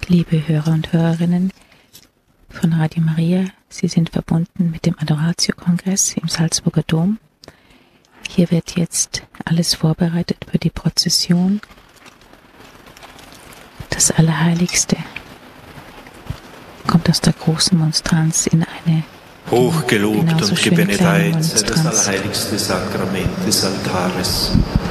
Liebe Hörer und Hörerinnen von Radio Maria, Sie sind verbunden mit dem Adoratio-Kongress im Salzburger Dom. Hier wird jetzt alles vorbereitet für die Prozession. Das Allerheiligste kommt aus der großen Monstranz in eine hochgelobt und gebenedeit sei das allerheiligste Sakrament des Altares.